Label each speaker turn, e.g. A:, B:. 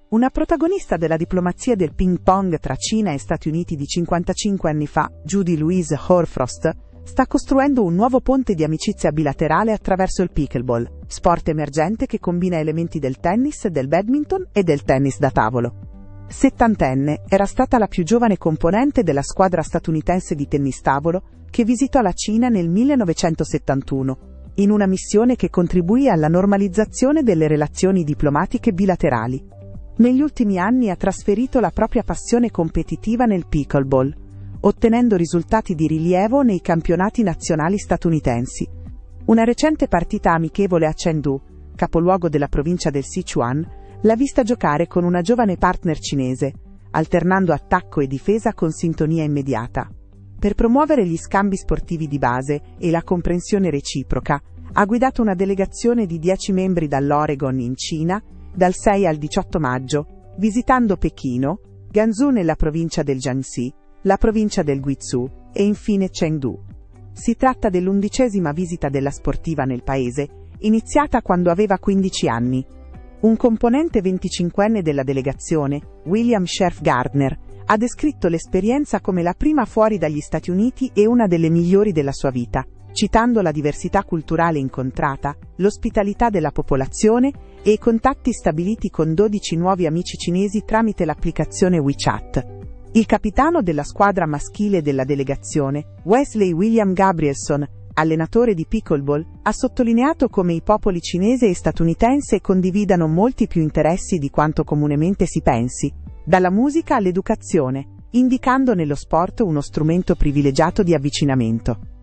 A: Una protagonista della diplomazia del ping pong tra Cina e Stati Uniti di 55 anni fa, Judy Louise Horfrost, sta costruendo un nuovo ponte di amicizia bilaterale attraverso il pickleball, sport emergente che combina elementi del tennis, del badminton e del tennis da tavolo. Settantenne, era stata la più giovane componente della squadra statunitense di tennis tavolo che visitò la Cina nel 1971, in una missione che contribuì alla normalizzazione delle relazioni diplomatiche bilaterali. Negli ultimi anni ha trasferito la propria passione competitiva nel pickleball, ottenendo risultati di rilievo nei campionati nazionali statunitensi. Una recente partita amichevole a Chengdu, capoluogo della provincia del Sichuan, l'ha vista giocare con una giovane partner cinese, alternando attacco e difesa con sintonia immediata. Per promuovere gli scambi sportivi di base e la comprensione reciproca, ha guidato una delegazione di 10 membri dall'Oregon in Cina, dal 6 al 18 maggio, visitando Pechino, Ganzhou nella provincia del Jiangxi, la provincia del Guizhou e infine Chengdu. Si tratta dell'11ª visita della sportiva nel paese, iniziata quando aveva 15 anni. Un componente 25enne della delegazione, William Scherf Gardner, ha descritto l'esperienza come la prima fuori dagli Stati Uniti e una delle migliori della sua vita, citando la diversità culturale incontrata, l'ospitalità della popolazione e i contatti stabiliti con 12 nuovi amici cinesi tramite l'applicazione WeChat. Il capitano della squadra maschile della delegazione, Wesley William Gabrielson, allenatore di pickleball, ha sottolineato come i popoli cinese e statunitense condividano molti più interessi di quanto comunemente si pensi, dalla musica all'educazione, indicando nello sport uno strumento privilegiato di avvicinamento.